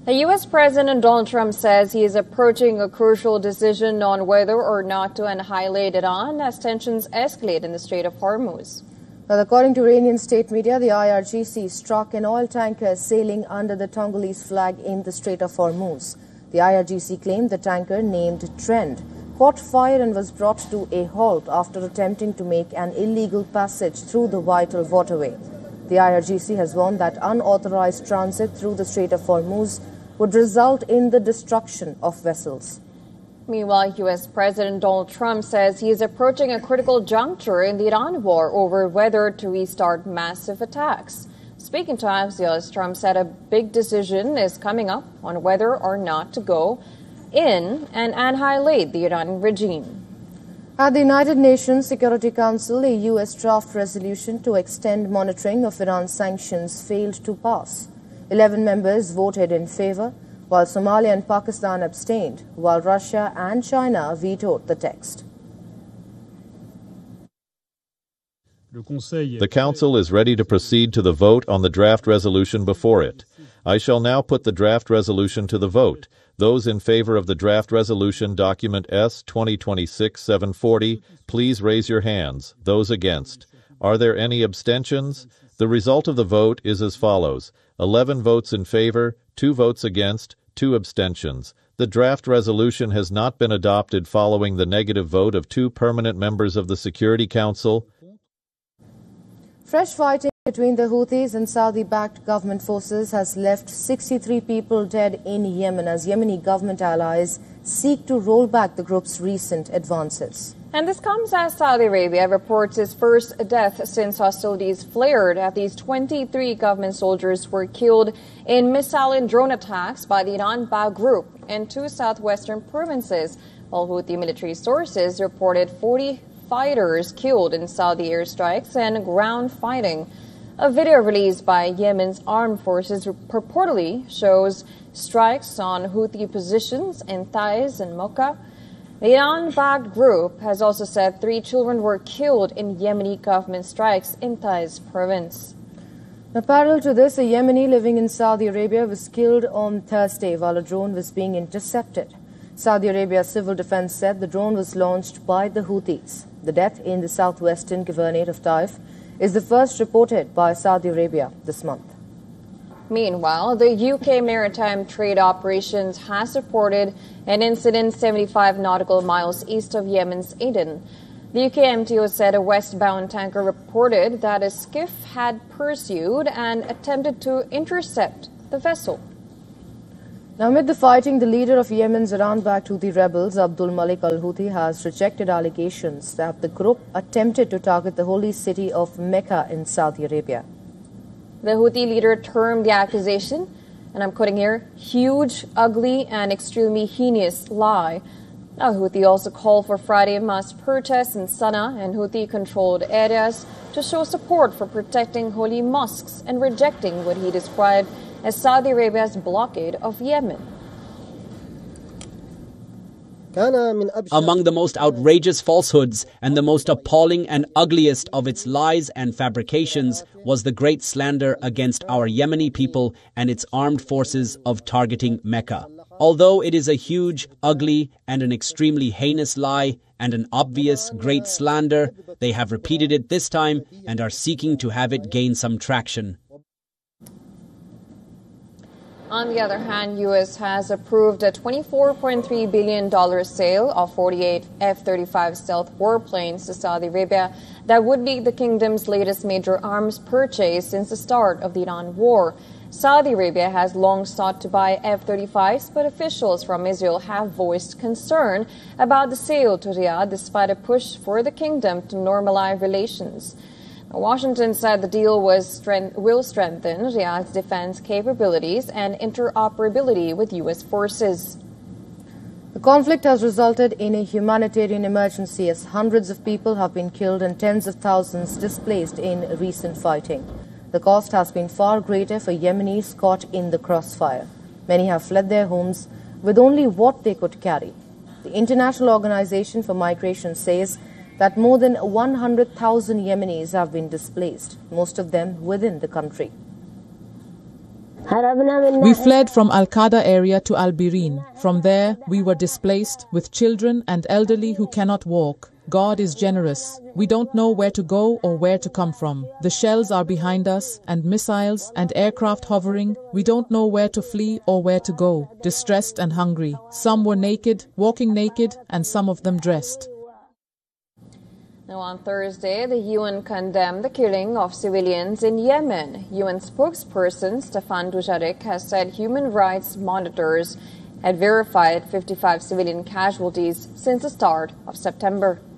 The U.S. President Donald Trump says he is approaching a crucial decision on whether or not to annihilate Iran as tensions escalate in the Strait of Hormuz. Well, according to Iranian state media, the IRGC struck an oil tanker sailing under the Congolese flag in the Strait of Hormuz. The IRGC claimed the tanker, named Trend, caught fire and was brought to a halt after attempting to make an illegal passage through the vital waterway. The IRGC has warned that unauthorized transit through the Strait of Hormuz would result in the destruction of vessels. Meanwhile, U.S. President Donald Trump says he is approaching a critical juncture in the Iran war over whether to restart massive attacks. Speaking to Axios, Trump said a big decision is coming up on whether or not to go in and annihilate the Iranian regime. At the United Nations Security Council, a U.S. draft resolution to extend monitoring of Iran's sanctions failed to pass. 11 members voted in favor, while Somalia and Pakistan abstained, while Russia and China vetoed the text. The Council is ready to proceed to the vote on the draft resolution before it. I shall now put the draft resolution to the vote. Those in favor of the draft resolution, document S 2026-740, please raise your hands. Those against. Are there any abstentions? The result of the vote is as follows: 11 votes in favor, 2 votes against, 2 abstentions. The draft resolution has not been adopted following the negative vote of 2 permanent members of the Security Council. Fresh fighting between the Houthis and Saudi-backed government forces has left 63 people dead in Yemen as Yemeni government allies seek to roll back the group's recent advances. And this comes as Saudi Arabia reports its first death since hostilities flared. At least 23 government soldiers were killed in missile and drone attacks by the Iran-backed group in 2 southwestern provinces, while Houthi military sources reported 40 fighters killed in Saudi airstrikes and ground fighting. A video released by Yemen's armed forces purportedly shows strikes on Houthi positions in Taiz and Mocha. The Iran-backed group has also said 3 children were killed in Yemeni government strikes in Taiz province. Now, parallel to this, a Yemeni living in Saudi Arabia was killed on Thursday while a drone was being intercepted. Saudi Arabia's civil defense said the drone was launched by the Houthis. The death in the southwestern governorate of Taif is the first reported by Saudi Arabia this month. Meanwhile, the UK Maritime Trade Operations has reported an incident 75 nautical miles east of Yemen's Aden. The UK MTO said a westbound tanker reported that a skiff had pursued and attempted to intercept the vessel. Now, amid the fighting, the leader of Yemen's Iran-backed Houthi rebels, Abdul Malik al-Houthi, has rejected allegations that the group attempted to target the holy city of Mecca in Saudi Arabia. The Houthi leader termed the accusation, and I'm quoting here, huge, ugly, and extremely heinous lie. Now, Houthi also called for Friday mass protests in Sana'a and Houthi-controlled areas to show support for protecting holy mosques and rejecting what he described as Saudi Arabia's blockade of Yemen. Among the most outrageous falsehoods and the most appalling and ugliest of its lies and fabrications was the great slander against our Yemeni people and its armed forces of targeting Mecca. Although it is a huge, ugly, and an extremely heinous lie and an obvious great slander, they have repeated it this time and are seeking to have it gain some traction. On the other hand, U.S. has approved a $24.3 billion sale of 48 F-35 stealth warplanes to Saudi Arabia that would be the kingdom's latest major arms purchase since the start of the Iran war. Saudi Arabia has long sought to buy F-35s, but officials from Israel have voiced concern about the sale to Riyadh despite a push for the kingdom to normalize relations. Washington said the deal will strengthen Riyadh's defense capabilities and interoperability with U.S. forces. The conflict has resulted in a humanitarian emergency as hundreds of people have been killed and tens of thousands displaced in recent fighting. The cost has been far greater for Yemenis caught in the crossfire. Many have fled their homes with only what they could carry. The International Organization for Migration says that more than 100,000 Yemenis have been displaced, most of them within the country. We fled from Al-Qada area to Al-Birin. From there, we were displaced with children and elderly who cannot walk. God is generous. We don't know where to go or where to come from. The shells are behind us and missiles and aircraft hovering. We don't know where to flee or where to go. Distressed and hungry. Some were naked, walking naked, and some of them dressed. Now on Thursday, the UN condemned the killing of civilians in Yemen. UN spokesperson Stefan Dujarric has said human rights monitors had verified 55 civilian casualties since the start of September.